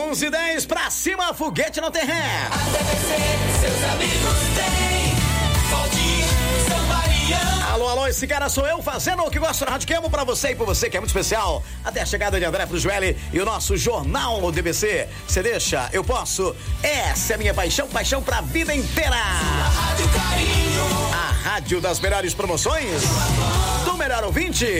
11:10 pra cima, foguete não tem ré. A DBC, seus amigos têm. Valdir, São Mariano. Alô, alô, esse cara sou eu fazendo o que gosto na Rádio Quemo pra você e por você, que é muito especial. Até a chegada de André Frugelli e o nosso Jornal DBC. Você deixa, eu posso. Essa é a minha paixão, paixão pra vida inteira. A Rádio Carinho. A rádio das melhores promoções. Do melhor ouvinte. 106,3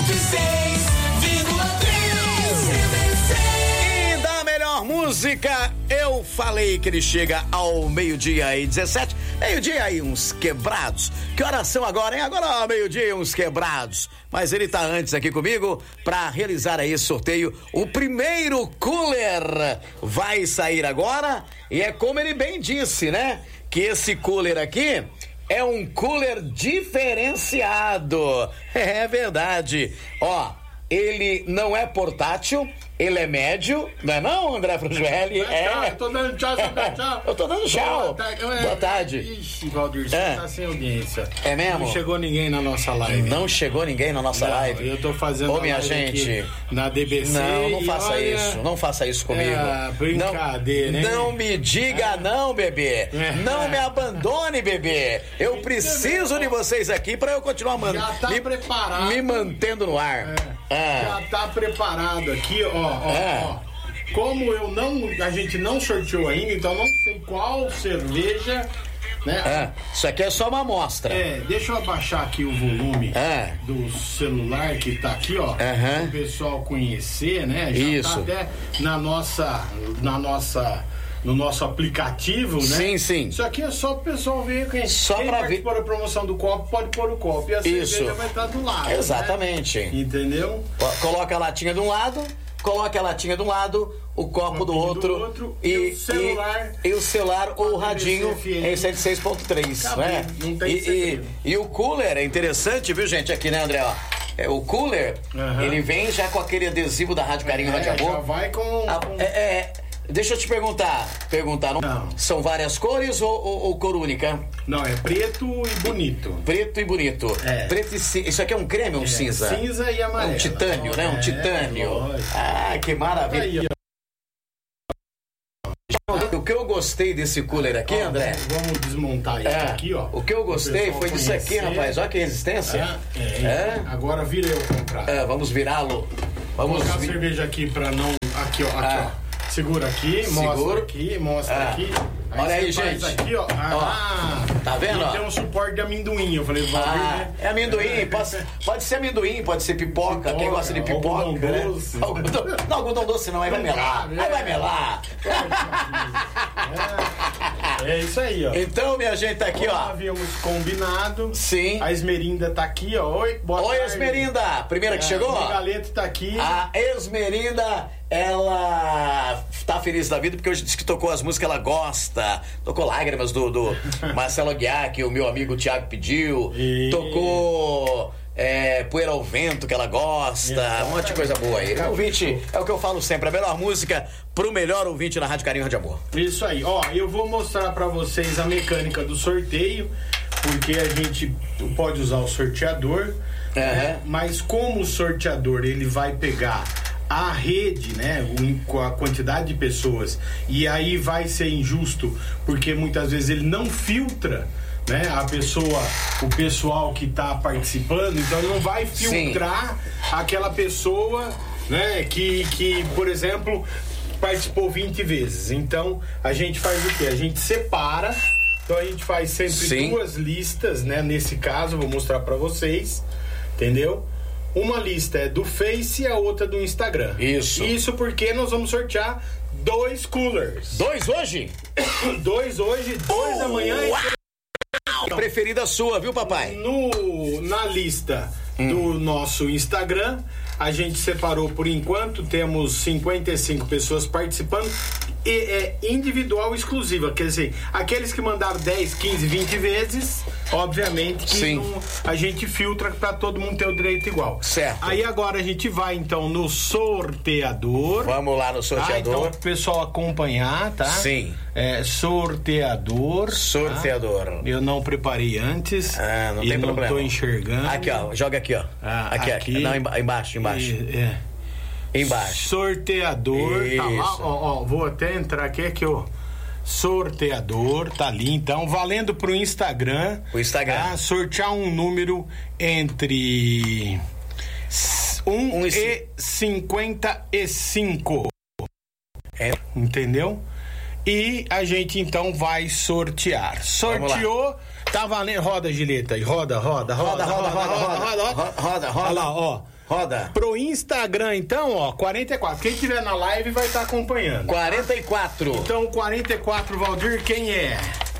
E da melhor música. Eu falei que ele chega ao 12:17. Meio-dia e uns quebrados. Que horas são agora, hein? Agora, meio-dia e uns quebrados. Mas ele tá antes aqui comigo pra realizar aí esse sorteio. O primeiro cooler vai sair agora. E é como ele bem disse, né? Que esse cooler aqui é um cooler diferenciado. É verdade. Ó, ele não é portátil. Ele é médio, não é não, André Frugelli? Eu tô dando tchau, tchau. Eu tô dando tchau. Boa tarde. Ixi, Valdir, você tá sem audiência. É mesmo? Não chegou ninguém na nossa live. Não chegou ninguém na nossa live? Eu tô fazendo Ô, minha gente, na DBC. Não faça olha, isso. Não faça isso comigo. Brincadeira, hein? Não me diga não, bebê. Não me abandone, bebê. Eu preciso de vocês aqui pra eu continuar preparado. Me mantendo no ar. Já tá preparado aqui, ó. Como a gente não sorteou ainda, então não sei qual cerveja, né? Isso aqui é só uma amostra. Deixa eu abaixar aqui o volume do celular que tá aqui, ó. Para o pessoal conhecer, né? Já isso. Tá até no nosso aplicativo, né? Sim. Isso aqui é só pro pessoal ver quem participou da promoção do copo, pode pôr o copo. E a cerveja vai estar do lado. Exatamente. Né? Entendeu? Coloca a latinha de um lado. Coloque a latinha de um lado, o copo do outro e o celular ou o radinho em 106.3, né? Não tem e o cooler é interessante, viu, gente? Aqui, né, André? O cooler, ele vem já com aquele adesivo da Rádio Carinho Rádio Amor. Já vai com... Deixa eu te perguntar, não. São várias cores ou cor única? Não, é preto e bonito. Preto e bonito. Preto e cinza. Isso aqui é um creme ou um cinza? Cinza e amarelo. Um titânio, né? Um titânio. Que maravilha. O que eu gostei desse cooler aqui, André? Vamos desmontar isso aqui, ó. O que eu gostei foi disso aqui, rapaz. Olha que resistência. Agora vira eu comprar. Vamos virá-lo. Vamos colocar a cerveja aqui pra não... Aqui, ó. Segura aqui, mostra aqui. Olha aí, gente. Aqui, ó. Tá vendo? Tem um suporte de amendoim. Eu falei, né? É amendoim. Pode ser amendoim, pode ser pipoca. Quem gosta de pipoca? Algodão doce. Não, algodão doce não, aí vai melar. Aí vai melar. É isso aí, ó. Então, minha gente, tá aqui, ó. Havíamos combinado. Sim. A Esmerinda tá aqui, ó. Oi, boa tarde. Oi, Esmerinda. Primeira que chegou? A Galeto tá aqui. A Esmerinda, ela tá feliz da vida porque hoje disse que tocou as músicas que ela gosta. Tocou Lágrimas do Marcelo Aguiar, que o meu amigo Thiago pediu. Tocou Poeira ao Vento, que ela gosta. Um monte de coisa boa aí. Ouvinte, é o que eu falo sempre, a melhor música pro melhor ouvinte na Rádio Carinho Rádio Amor. Isso aí. Ó, eu vou mostrar pra vocês a mecânica do sorteio, porque a gente pode usar o sorteador, mas como o sorteador ele vai pegar a rede, né, com a quantidade de pessoas, e aí vai ser injusto, porque muitas vezes ele não filtra, né, o pessoal que tá participando, então ele não vai filtrar aquela pessoa, né, que, por exemplo, participou 20 vezes. Então, a gente faz o quê? A gente separa, então a gente faz sempre duas listas, né, nesse caso, vou mostrar pra vocês, entendeu? Uma lista é do Face e a outra do Instagram. Isso porque nós vamos sortear 2 coolers. 2 hoje? 2 hoje, 2 amanhã. Preferida sua, viu, papai? Na lista do nosso Instagram, a gente separou por enquanto, temos 55 pessoas participando. E é individual exclusiva, quer dizer, aqueles que mandaram 10, 15, 20 vezes, obviamente que a gente filtra para todo mundo ter o direito igual. Certo. Aí agora a gente vai então no sorteador. Vamos lá no sorteador. Então, pro pessoal acompanhar, tá? Sim. Sorteador. Tá? Eu não preparei antes. Não tem problema. Não tô enxergando. Aqui, ó. Joga aqui, ó. Aqui. Não, embaixo. Embaixo. Sorteador, Isso. tá lá, ó, vou até entrar aqui, ó. Sorteador, tá ali, então, valendo pro Instagram. O Instagram. Tá? Sortear um número entre 1 e 55. É. Entendeu? E a gente, então, vai sortear. Sorteou, tá valendo. Roda, Gileta aí, roda. Roda. Olha lá, ó. Roda. Pro Instagram, então, ó, 44. Quem tiver na live vai estar acompanhando. 44. Então, 44, Valdir, quem é?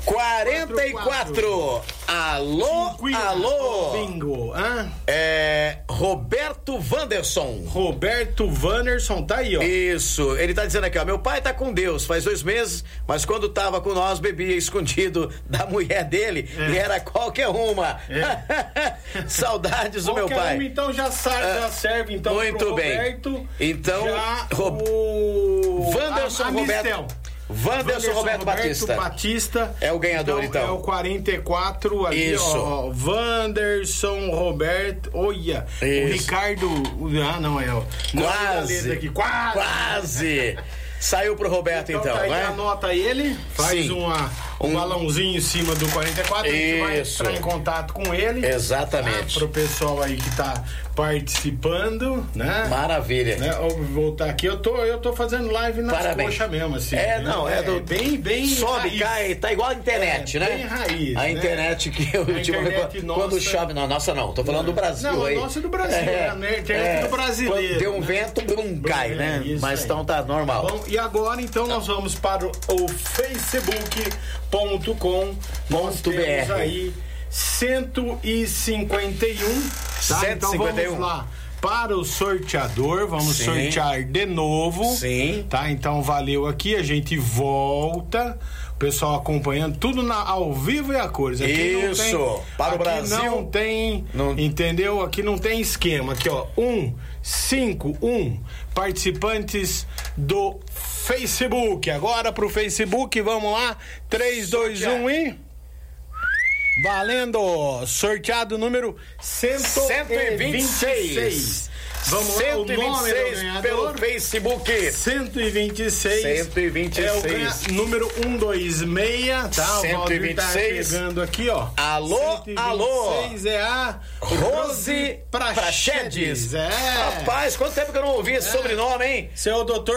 44. Alô. Bingo. Hã? Roberto Wanderson. Roberto Wanderson, tá aí, ó. Isso, ele tá dizendo aqui, ó, meu pai tá com Deus faz 2 meses, mas quando tava com nós, bebia escondido da mulher dele e era qualquer uma. Saudades do meu pai. Uma, então já serve, então, muito pro bem. Roberto. Então, Wanderson Roberto. Wanderson Roberto Batista é o ganhador, então. É o 44 ali, isso. ó. Wanderson Roberto. Olha, isso. O Ricardo. Ah, não, é o. Quase. Aqui. Quase. Saiu pro Roberto, então, tá aí, né? anota ele, faz Sim. um balãozinho em cima do 44, a gente vai entrar em contato com ele. Exatamente. Pro pessoal aí que tá participando, né? Maravilha. Né? Vou voltar aqui, eu tô fazendo live nas coxas mesmo, assim. Bem sobe, raiz. Cai, tá igual a internet, né? Bem raiz, a né? internet que eu quando chove, não, nossa não, tô falando do Brasil. Não, aí. a nossa é do Brasil, né? A internet do brasileiro. Quando deu um vento, cai, né? Mas então tá normal. Bom, e agora, então, nós vamos para o facebook.com. Nós temos aí 151. Tá? 151. Então vamos lá para o sorteador. Vamos sortear de novo. Sim. Tá? Então valeu aqui. A gente volta. O pessoal acompanhando tudo ao vivo e a cores. Aqui isso. Não tem, para o Brasil. Não tem. Entendeu? Aqui não tem esquema. Aqui, ó. 151 participantes do Facebook. Agora pro Facebook. Vamos lá. 3, 2, 1 e. Valendo! Sorteado número 126. Vamos lá, o número pelo Facebook. 126. 126. É o número 126, tá? 126. O Valdir tá chegando aqui, ó. Alô, 126 alô. É a Rose Prachedes. É. Rapaz, quanto tempo que eu não ouvi esse sobrenome, hein? Seu doutor